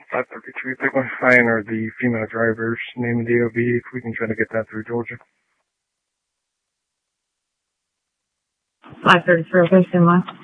533. Pick one fine or the female driver's name and DOB if we can try to get that through Georgia. 533, okay, stand by.